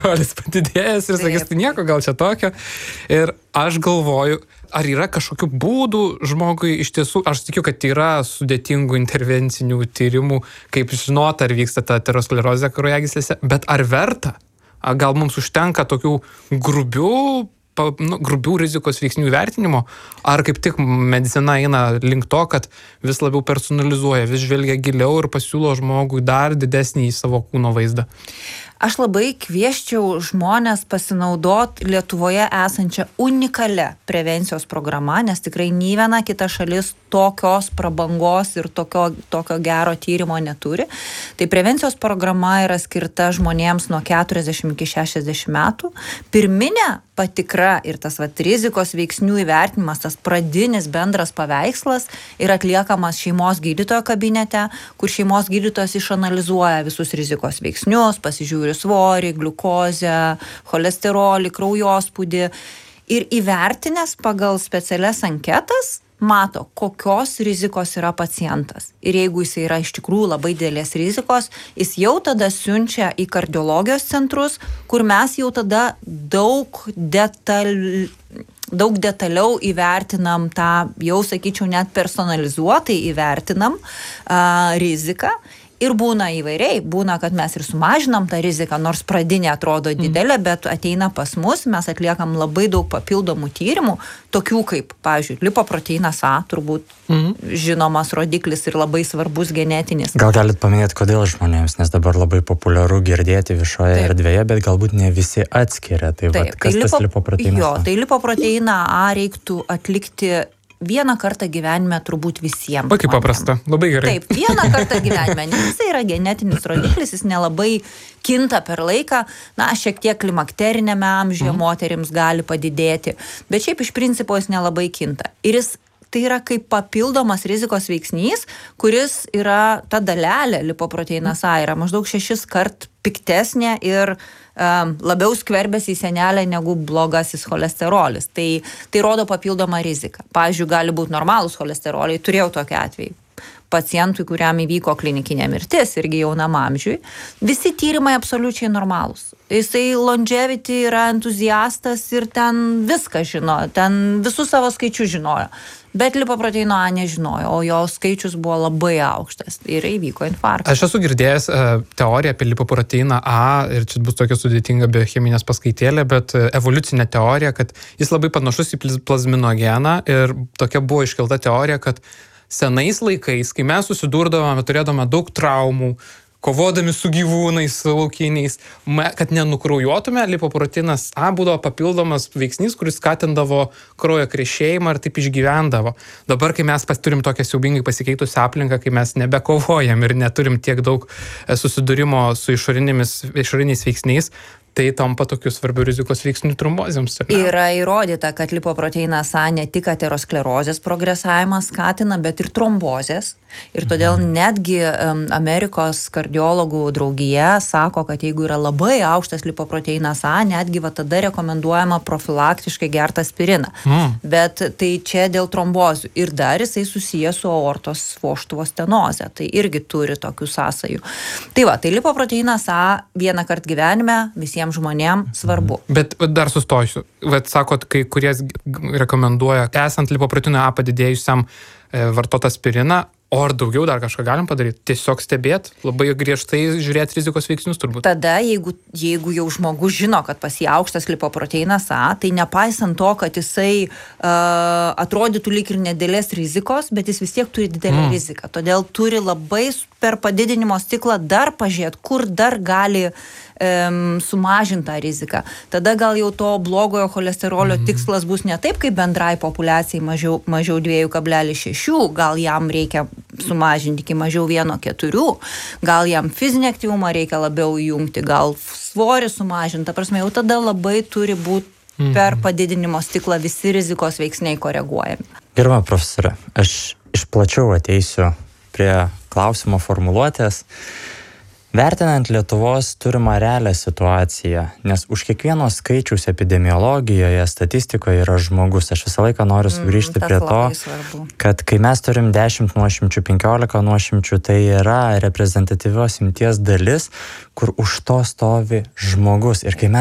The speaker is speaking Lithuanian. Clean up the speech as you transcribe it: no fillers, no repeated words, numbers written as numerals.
cholesteriolis padidėjęs ir sakys, tai nieko, gal čia tokio. Ir aš galvoju, ar yra kažkokių būdų žmogui iš tiesų, aš tikiu, kad yra sudėtingų intervencinių tyrimų, kaip žinot, ar vyksta ta aterosklerozė kraujagyslėse, bet ar verta? Gal mums užtenka tokių grubių rizikos veiksnių įvertinimo, ar kaip tik medicina eina link to, kad vis labiau personalizuoja, vis žvelgia giliau ir pasiūlo žmogui dar didesnį į savo kūno vaizdą? Aš labai kvieščiau žmonės pasinaudoti Lietuvoje esančią unikalią prevencijos programą, nes tikrai nei viena kita šalis tokios prabangos ir tokio gero tyrimo neturi. Tai prevencijos programa yra skirta žmonėms nuo 40 iki 60 metų. Pirminė patikra ir tas rizikos veiksnių įvertinimas, tas pradinis bendras paveikslas yra atliekamas šeimos gydytojo kabinete, kur šeimos gydytojas išanalizuoja visus rizikos veiksnius, pasižiūri svorį, gliukozę, cholesterolį, kraujospūdį ir įvertinęs pagal specialias anketas mato, kokios rizikos yra pacientas. Ir jeigu jis yra iš tikrųjų labai didelės rizikos, jis jau tada siunčia į kardiologijos centrus, kur mes jau tada daug detaliau įvertinam tą, jau sakyčiau, net personalizuotai įvertinam riziką. Ir būna įvairiai, būna, kad mes ir sumažinam tą riziką, nors pradinė atrodo didelė, bet ateina pas mus, mes atliekam labai daug papildomų tyrimų, tokių kaip, pavyzdžiui, lipoproteinas A, turbūt žinomas rodiklis ir labai svarbus genetinis. Gal galit paminėti, kodėl žmonėms, nes dabar labai populiaru girdėti viešoje erdvėje, bet galbūt ne visi atskiria. Tai kas tas lipoproteinas A? Tai lipoproteiną A reiktų atlikti vieną kartą gyvenime turbūt visiems. O kaip paprasta, labai gerai. Taip, vieną kartą gyvenime, nes jis yra genetinis rodiklis, jis nelabai kinta per laiką, šiek tiek klimakterinėme amžiuje moterims gali padidėti, bet šiaip iš principo jis nelabai kinta. Ir jis tai yra kaip papildomas rizikos veiksnys, kuris yra ta dalelė lipoproteinas A, yra maždaug 6 kart piktesnė ir labiau skverbiasi į sienelę negu blogasis cholesterolis. Tai rodo papildomą riziką. Pavyzdžiui, gali būti normalūs cholesteroliai, turėjau tokį atvejį. Pacientui, kuriam įvyko klinikinė mirtis, irgi jaunam amžiui, visi tyrimai absoliučiai normalūs. Jisai longevity yra entuziastas ir ten viską žino, ten visus savo skaičius žinojo. Bet lipoproteino A nežinojo, o jo skaičius buvo labai aukštas ir įvyko infarktas. Aš esu girdėjęs teoriją apie lipoproteiną A ir čia bus tokia sudėtinga biocheminės paskaitėlė, bet evoliucinė teorija, kad jis labai panašus į plazminogeną ir tokia buvo iškelta teorija, kad senais laikais, kai mes susidurdavome, turėdame daug traumų, kovodami su gyvūnais, su laukiniais, kad nenukraujuotume, lipoproteinas A būdavo papildomas veiksnys, kuris skatindavo kraujo krešėjimą ir taip išgyvendavo. Dabar, kai mes turim tokią siaubingai pasikeitusią aplinką, kai mes nebekovojam ir neturim tiek daug susidūrimo su išoriniais veiksniais, tai tampa tokių svarbių rizikos veiksnių trombozėms. Yra įrodyta, kad lipoproteinas A ne tik aterosklerozės progresavimą skatina, bet ir trombozės. Ir todėl netgi Amerikos kardiologų draugija sako, kad jeigu yra labai aukštas lipoproteinas A, netgi tada rekomenduojama profilaktiškai gerti aspiriną. Bet tai čia dėl trombozių. Ir dar jisai susijęs su aortos vožtuvo stenoze. Tai irgi turi tokių sąsajų. Tai lipoproteinas A vieną kartą gyvenime visiems žmonėms svarbu. Bet dar sustosiu. Sakot, kai kurie rekomenduoja, esant lipoproteinui A padidėjusiam vartoti aspiriną, o ar daugiau dar kažką galim padaryti? Tiesiog stebėti, labai griežtai žiūrėti rizikos veiksnius turbūt. Tada, jeigu jau žmogus žino, kad pas jį aukštas lipoproteinas A, tai nepaisant to, kad jisai atrodytų lyg ir nedėlės rizikos, bet jis vis tiek turi didelę riziką. Todėl turi labai per padidinimo stiklą dar pažiūrėti, kur dar gali sumažinti tą riziką. Tada gal jau to blogojo cholesterolio tikslas bus ne taip, kaip bendrai populiacijai mažiau 2,6, gal jam reikia sumažinti iki mažiau 1,4, gal jam fizinį aktyvumą reikia labiau įjungti, gal svorį sumažinti. Ta prasme, jau tada labai turi būti per padidinimo stiklą visi rizikos veiksniai koreguojami. Gerbiama profesorė, aš iš plačiau ateisiu prie klausimo formuluotės. Vertinant Lietuvos turimą realią situaciją, nes už kiekvieno skaičiaus epidemiologijoje, statistikoje yra žmogus. Aš visą laiką noriu sugrįžti prie to, kad kai mes turim 10 nuošimčių, 15 nuošimčių, tai yra reprezentatyvios imties dalis, kur už to stovi žmogus. Ir kai mes